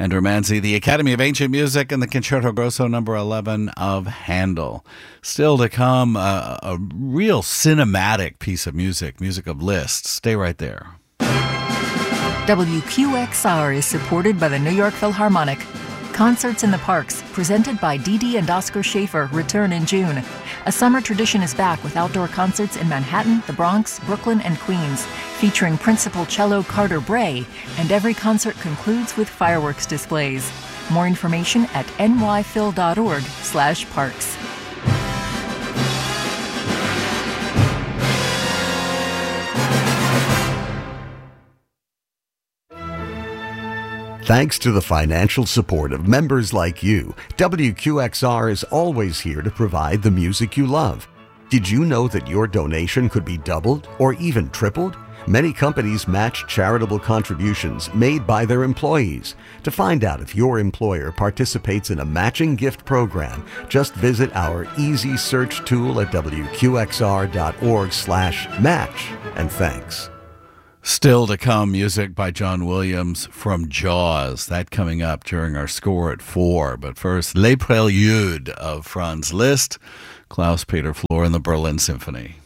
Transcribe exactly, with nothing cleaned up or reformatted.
and Romanzi, the Academy of Ancient Music, and the Concerto Grosso number eleven of Handel. Still to come, uh, a real cinematic piece of music, music of Liszt. Stay right there. W Q X R is supported by the New York Philharmonic. Concerts in the Parks, presented by Dee Dee and Oscar Schaefer, return in June. A summer tradition is back with outdoor concerts in Manhattan, the Bronx, Brooklyn, and Queens, featuring principal cello Carter Bray, and every concert concludes with fireworks displays. More information at nyphil.org slash parks. Thanks to the financial support of members like you, W Q X R is always here to provide the music you love. Did you know that your donation could be doubled or even tripled? Many companies match charitable contributions made by their employees. To find out if your employer participates in a matching gift program, just visit our easy search tool at W Q X R dot org slash match. And thanks. Still to come, music by John Williams from Jaws. That coming up during our score at four. But first, Les Préludes of Franz Liszt, Klaus Peter Flor, and the Berlin Symphony.